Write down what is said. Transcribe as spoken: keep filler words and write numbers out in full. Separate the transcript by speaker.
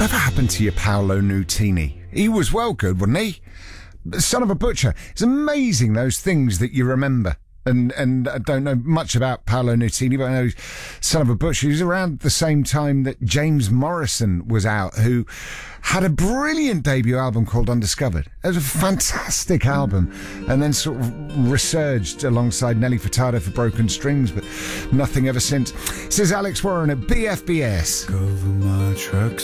Speaker 1: Whatever happened to your Paolo Nutini? He was well good, wasn't he? Son of a Butcher. It's amazing, those things that you remember. And and I don't know much about Paolo Nutini, but I know Son of a Butcher. He was around the same time that James Morrison was out, who had a brilliant debut album called Undiscovered. It was a fantastic album, and then sort of resurged alongside Nelly Furtado for Broken Strings, but nothing ever since. This is Alex Warren at B F B S.
Speaker 2: Cover my tracks.